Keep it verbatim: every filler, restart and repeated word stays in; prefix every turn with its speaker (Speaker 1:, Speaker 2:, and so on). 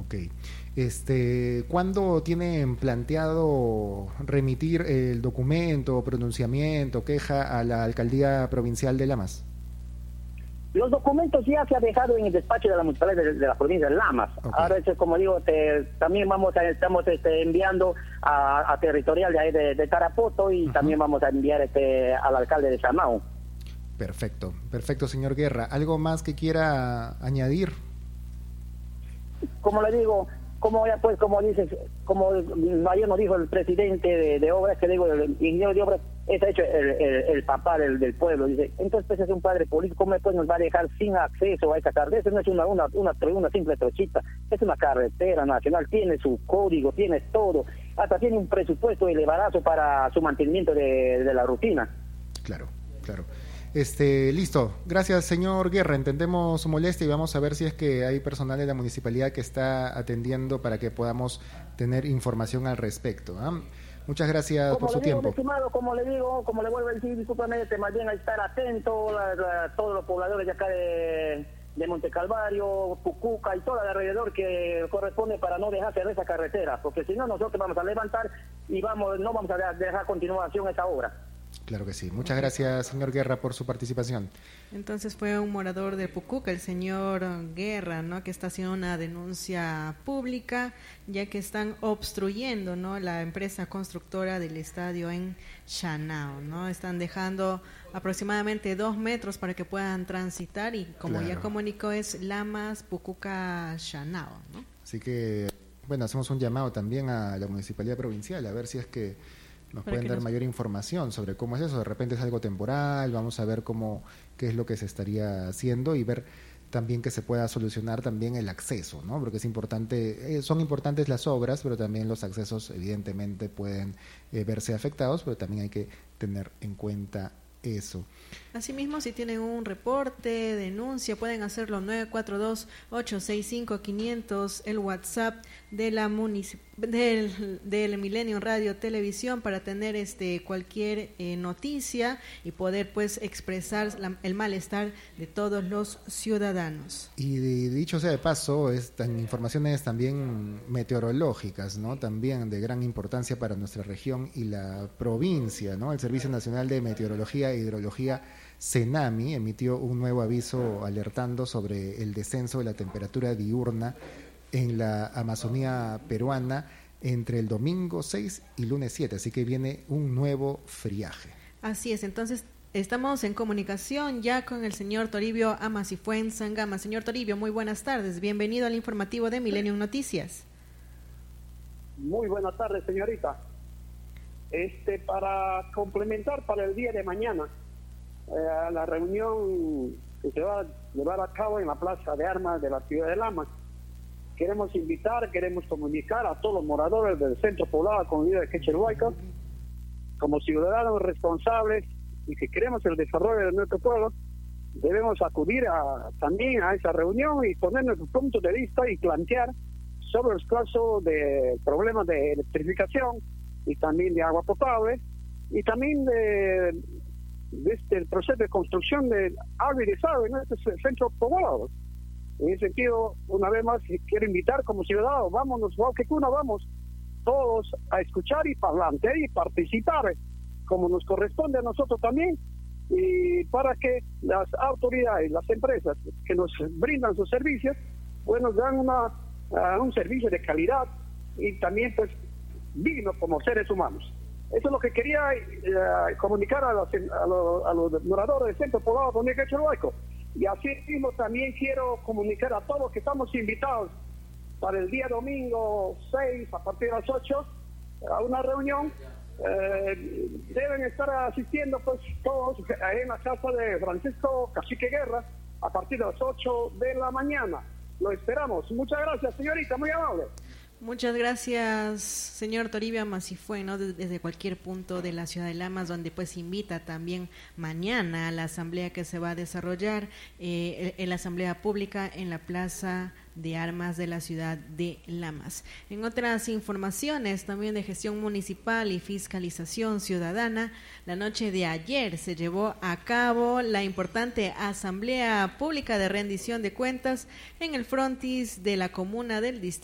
Speaker 1: Ok. Este, ¿cuándo tienen planteado remitir el documento, pronunciamiento, queja a la Alcaldía Provincial de Lamas?
Speaker 2: Los documentos ya se ha dejado en el despacho de la municipalidad de, de la provincia de Lamas. Okay. Ahora, este, como digo, te, también vamos a, estamos este, enviando a, a territorial de, de, de Tarapoto y uh-huh. también vamos a enviar este, al alcalde de Chanao.
Speaker 1: Perfecto, perfecto, señor Guerra. ¿Algo más que quiera añadir?
Speaker 2: Como le digo, como ya pues, como dices, como ayer nos dijo el presidente de, de obras, que digo, el ingeniero de obras, está hecho el, el, el papá del, del pueblo, dice, entonces pues es un padre político, ¿cómo después nos va a dejar sin acceso a esta carretera? Eso no es una, una, una, una simple trochita, es una carretera nacional, tiene su código, tiene todo, hasta tiene un presupuesto elevadazo para su mantenimiento de, de la rutina.
Speaker 1: Claro, claro. Este, listo. Gracias, señor Guerra. Entendemos su molestia y vamos a ver si es que hay personal de la municipalidad que está atendiendo para que podamos tener información al respecto. ¿eh? Muchas gracias por su
Speaker 2: digo,
Speaker 1: tiempo.
Speaker 2: Estimado, como le digo, como le vuelvo a decir, discúlpame, más bien a estar atento, la, la, todos los pobladores de acá de, de Monte Calvario, Pucuca y todo el alrededor que corresponde para no dejar cerrar esa carretera, porque si no nosotros vamos a levantar y vamos no vamos a dejar continuación esa obra.
Speaker 1: Claro que sí. Muchas gracias, señor Guerra, por su participación.
Speaker 3: Entonces fue un morador de Pucuca, el señor Guerra, ¿no?, que está haciendo una denuncia pública, ya que están obstruyendo, ¿no?, la empresa constructora del estadio en Chanao, ¿no? Están dejando aproximadamente dos metros para que puedan transitar y, como claro. ya comunicó, es Lamas, Pucuca, Chanao, ¿no?
Speaker 1: Así que, bueno, hacemos un llamado también a la Municipalidad Provincial, a ver si es que nos pueden dar nos... mayor información sobre cómo es eso. De repente es algo temporal, vamos a ver cómo, qué es lo que se estaría haciendo y ver también que se pueda solucionar también el acceso, ¿no? Porque es importante, eh, son importantes las obras, pero también los accesos evidentemente pueden eh, verse afectados, pero también hay que tener en cuenta eso.
Speaker 3: Asimismo, si tienen un reporte, denuncia, pueden hacerlo nueve cuatro dos, ocho seis cinco, quinientos, el WhatsApp de la municip- del, del Milenio Radio Televisión, para tener este cualquier eh, noticia y poder pues expresar la, el malestar de todos los ciudadanos.
Speaker 1: Y de, dicho sea de paso, están informaciones también meteorológicas, ¿no? También de gran importancia para nuestra región y la provincia, ¿no? El Servicio Nacional de Meteorología e Hidrología, CENAMI, emitió un nuevo aviso alertando sobre el descenso de la temperatura diurna en la Amazonía peruana entre el domingo seis y lunes siete, así que viene un nuevo friaje.
Speaker 3: Así es, entonces estamos en comunicación ya con el señor Toribio Amasifuen Sangama. Señor Toribio, muy buenas tardes, bienvenido al informativo de Millennium Noticias.
Speaker 4: Muy buenas tardes, señorita. Este, para complementar para el día de mañana, eh, la reunión que se va a llevar a cabo en la Plaza de Armas de la ciudad de Lamas, queremos invitar, queremos comunicar a todos los moradores del centro poblado con vida de Quechelhuayca, como ciudadanos responsables y que queremos el desarrollo de nuestro pueblo, debemos acudir a, también a esa reunión y poner nuestro punto de vista y plantear sobre los casos de problemas de electrificación y también de agua potable y también de, de este el proceso de construcción de agua y desagüe en este centro poblado. En ese sentido, una vez más, quiero invitar como ciudadanos, vámonos, Huauquecuna, vamos todos a escuchar y plantear y participar, como nos corresponde a nosotros también, y para que las autoridades, las empresas que nos brindan sus servicios, pues nos dan una, uh, un servicio de calidad y también pues digno como seres humanos. Eso es lo que quería uh, comunicar a los, a, los, a los moradores del centro poblado de Quechelhuayco. Y así mismo también quiero comunicar a todos que estamos invitados para el día domingo seis a partir de las ocho a una reunión. Eh, deben estar asistiendo pues todos en la casa de Francisco Cacique Guerra a partir de las ocho de la mañana. Lo esperamos. Muchas gracias, señorita, muy amable.
Speaker 3: Muchas gracias, señor Toribio Amasifuen, ¿no? Desde cualquier punto de la ciudad de Lamas, donde pues invita también mañana a la asamblea que se va a desarrollar eh, en la asamblea pública en la Plaza de Armas de la ciudad de Lamas. En otras informaciones también de gestión municipal y fiscalización ciudadana, la noche de ayer se llevó a cabo la importante asamblea pública de rendición de cuentas en el frontis de la comuna del distrito